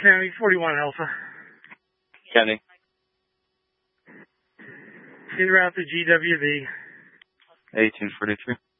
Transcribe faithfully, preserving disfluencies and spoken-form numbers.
County, forty-one Alpha. County. En route to G W B. eighteen forty-three.